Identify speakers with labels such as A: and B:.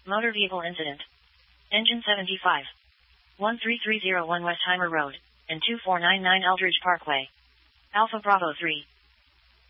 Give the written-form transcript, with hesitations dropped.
A: Motor vehicle incident. Engine 75. 13301 Westheimer Road, and 2499 Eldridge Parkway. Alpha Bravo 3.